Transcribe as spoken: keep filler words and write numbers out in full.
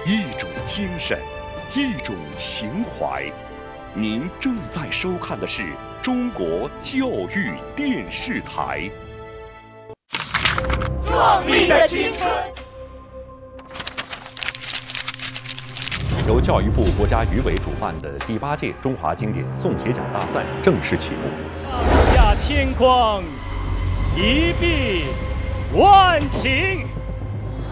一种精神，一种情怀。您正在收看的是中国教育电视台。 壮丽的青春。 由教育部国家语委主办的第八届中华经典诵写奖大赛正式启幕。 下天匡，一碧万顷。